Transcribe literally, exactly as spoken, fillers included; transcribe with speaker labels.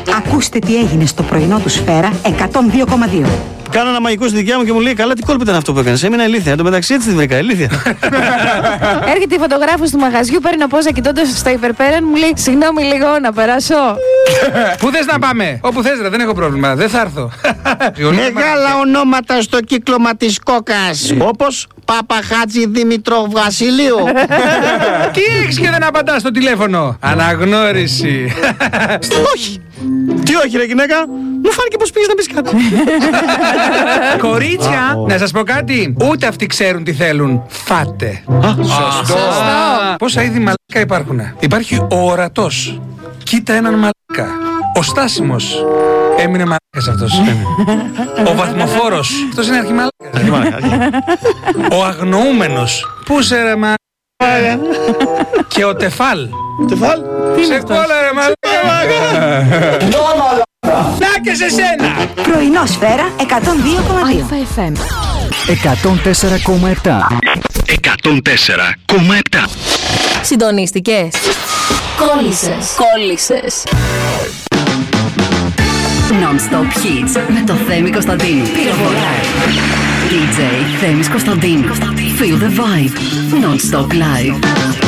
Speaker 1: Ακούστε τι έγινε στο πρωινό του Σφαίρα εκατόν δύο κόμμα δύο.
Speaker 2: Κάνω ένα μαγικό στη δικιά μου και μου λέει: καλά, τι κόλπο ήταν αυτό που έκανε. Έμεινα ηλίθεια. Εν τω μεταξύ έτσι τη βρήκα, ηλίθεια.
Speaker 3: Έρχεται η φωτογράφος του μαγαζιού, παίρνω πόσα κοιτώντας στο υπερπέραν, μου λέει: συγγνώμη λίγο, να περάσω.
Speaker 4: Πού θες να πάμε? Όπου θες, ρε, δεν έχω πρόβλημα. Δεν θα έρθω.
Speaker 5: Μεγάλα ονόματα στο κύκλωμα της κόκας. Όπως Παπαχάτζη Δήμητρο Βασιλείου.
Speaker 4: Τι έχεις και δεν απαντάς στο τηλέφωνο? Αναγνώριση.
Speaker 2: Όχι. Τι όχι, ρε γυναίκα. Μου φάνηκε πως πήγες να πεις κάτι.
Speaker 4: Κορίτσια, να σας πω κάτι. Ούτε αυτοί ξέρουν τι θέλουν. Φάτε. Σωστό. Πόσα είδη μαλάκα υπάρχουν? Υπάρχει ο ορατός. Κοίτα έναν μαλάκα. Ο στάσιμος. Έμεινε μαλάκας αυτός. Ο βαθμοφόρος. Αυτός είναι αρχιμαλάκας. Ο αγνοούμενος. Πού σε ρε μαλάκα? Και ο τεφάλ.
Speaker 2: Τεφάλ.
Speaker 4: Σε κόλλα ρε μαλάκα. Να και σε σένα.
Speaker 1: Πρωινό Σφαίρα εκατόν δύο κόμμα δύο.
Speaker 6: εκατόν τέσσερα κόμμα επτά. εκατόν τέσσερα κόμμα επτά.
Speaker 3: Συντονίστηκες? Κόλλησες. Κόλλησες.
Speaker 7: Non-stop hits με το Θέμη Κωνσταντίνου. ντι τζέι Θέμης Κωνσταντίνου. Feel the vibe. Non-stop live.